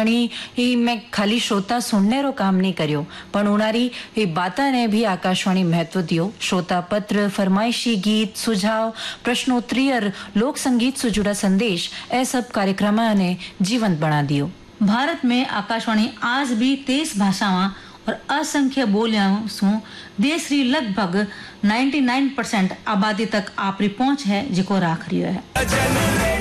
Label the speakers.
Speaker 1: आकाशवाणी ही में खाली श्रोता सुनने रो काम नहीं करियो, पण उनारी ये बाता ने भी आकाशवाणी महत्व दियो। श्रोता पत्र, फरमाइशी गीत, सुझाव, प्रश्नोत्तरी और लोक संगीत से जुड़ा संदेश ए सब कार्यक्रम ने जीवंत बना दियो।
Speaker 2: भारत में आकाशवाणी आज भी 23 भाषाओं और असंख्य बोलियों सु देश री लगभग 99% आबादी तक आपरी पहुंच है जिको राख रियो है।